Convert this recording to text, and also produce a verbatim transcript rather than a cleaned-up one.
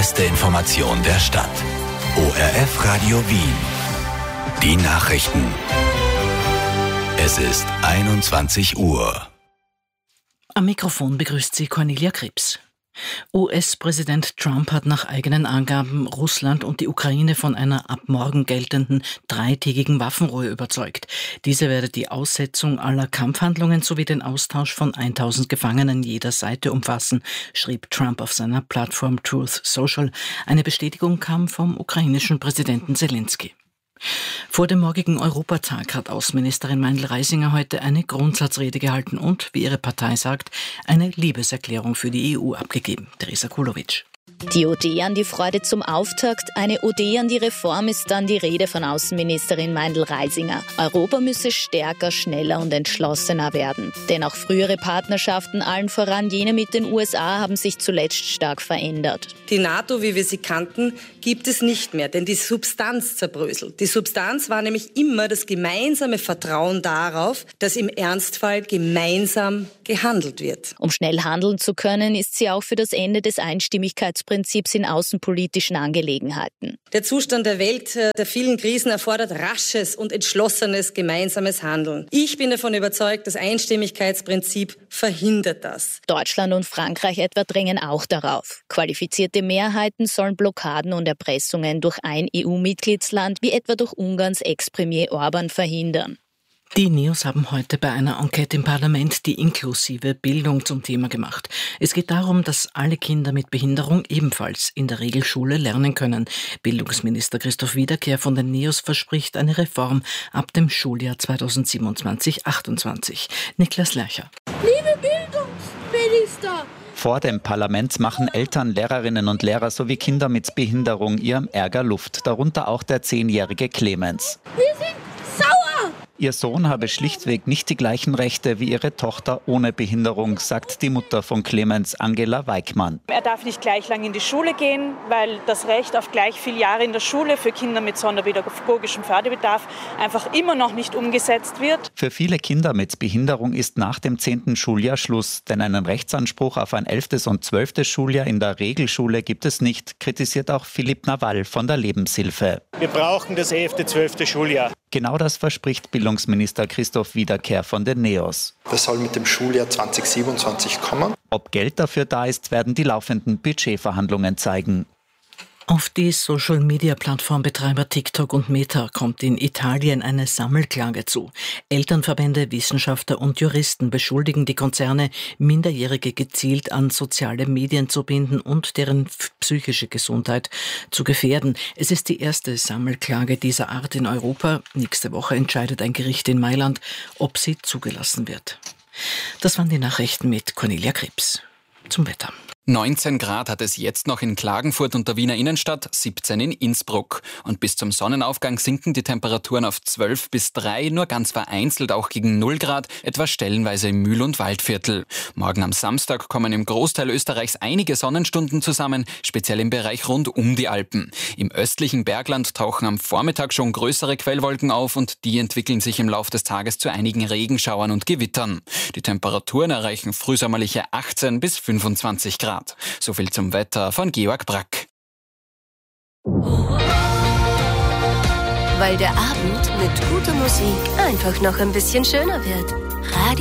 beste Information der Stadt. O R F Radio Wien. Die Nachrichten. Es ist einundzwanzig Uhr. Am Mikrofon begrüßt sie Cornelia Krebs. U S-Präsident Trump hat nach eigenen Angaben Russland und die Ukraine von einer ab morgen geltenden dreitägigen Waffenruhe überzeugt. Diese werde die Aussetzung aller Kampfhandlungen sowie den Austausch von tausend Gefangenen jeder Seite umfassen, schrieb Trump auf seiner Plattform Truth Social. Eine Bestätigung kam vom ukrainischen Präsidenten Zelensky. Vor dem morgigen Europatag hat Außenministerin Meindl-Reisinger heute eine Grundsatzrede gehalten und, wie ihre Partei sagt, eine Liebeserklärung für die E U abgegeben. Teresa Kulowitsch. Die Ode an die Freude zum Auftakt, eine Ode an die Reform ist dann die Rede von Außenministerin Meindl-Reisinger. Europa müsse stärker, schneller und entschlossener werden. Denn auch frühere Partnerschaften, allen voran jene mit den U S A, haben sich zuletzt stark verändert. Die NATO, wie wir sie kannten, gibt es nicht mehr, denn die Substanz zerbröselt. Die Substanz war nämlich immer das gemeinsame Vertrauen darauf, dass im Ernstfall gemeinsam gehandelt wird. Um schnell handeln zu können, ist sie auch für das Ende des Einstimmigkeitsprinzips in außenpolitischen Angelegenheiten. Der Zustand der Welt, der vielen Krisen erfordert rasches und entschlossenes gemeinsames Handeln. Ich bin davon überzeugt, das Einstimmigkeitsprinzip verhindert das. Deutschland und Frankreich etwa drängen auch darauf. Qualifizierte Mehrheiten sollen Blockaden und Erpressungen durch ein E U-Mitgliedsland, wie etwa durch Ungarns Ex-Premier Orban, verhindern. Die Neos haben heute bei einer Enquete im Parlament die inklusive Bildung zum Thema gemacht. Es geht darum, dass alle Kinder mit Behinderung ebenfalls in der Regelschule lernen können. Bildungsminister Christoph Wiederkehr von den Neos verspricht eine Reform ab dem Schuljahr zweitausendsiebenundzwanzig achtundzwanzig. Niklas Lercher. Liebe Bildungsminister! Vor dem Parlament machen Eltern, Lehrerinnen und Lehrer sowie Kinder mit Behinderung ihrem Ärger Luft, darunter auch der zehnjährige Clemens. Wir sind sauer! Ihr Sohn habe schlichtweg nicht die gleichen Rechte wie ihre Tochter ohne Behinderung, sagt die Mutter von Clemens, Angela Weickmann. Er darf nicht gleich lang in die Schule gehen, weil das Recht auf gleich viele Jahre in der Schule für Kinder mit sonderpädagogischem Förderbedarf einfach immer noch nicht umgesetzt wird. Für viele Kinder mit Behinderung ist nach dem zehnten Schuljahr Schluss, denn einen Rechtsanspruch auf ein elftes und zwölftes Schuljahr in der Regelschule gibt es nicht, kritisiert auch Philipp Nawal von der Lebenshilfe. Wir brauchen das elfte, zwölfte Schuljahr. Genau das verspricht Bildungsminister Christoph Wiederkehr von den Neos. Das soll mit dem Schuljahr zwanzig siebenundzwanzig kommen. Ob Geld dafür da ist, werden die laufenden Budgetverhandlungen zeigen. Auf die Social-Media-Plattformbetreiber TikTok und Meta kommt in Italien eine Sammelklage zu. Elternverbände, Wissenschaftler und Juristen beschuldigen die Konzerne, Minderjährige gezielt an soziale Medien zu binden und deren psychische Gesundheit zu gefährden. Es ist die erste Sammelklage dieser Art in Europa. Nächste Woche entscheidet ein Gericht in Mailand, ob sie zugelassen wird. Das waren die Nachrichten mit Cornelia Krebs. Zum Wetter. neunzehn Grad hat es jetzt noch in Klagenfurt und der Wiener Innenstadt, siebzehn in Innsbruck. Und bis zum Sonnenaufgang sinken die Temperaturen auf zwölf bis drei, nur ganz vereinzelt auch gegen null Grad, etwa stellenweise im Mühl- und Waldviertel. Morgen am Samstag kommen im Großteil Österreichs einige Sonnenstunden zusammen, speziell im Bereich rund um die Alpen. Im östlichen Bergland tauchen am Vormittag schon größere Quellwolken auf und die entwickeln sich im Laufe des Tages zu einigen Regenschauern und Gewittern. Die Temperaturen erreichen frühsommerliche achtzehn bis fünfundzwanzig Grad. So viel zum Wetter von Georg Brack. Weil der Abend mit guter Musik einfach noch ein bisschen schöner wird. Radio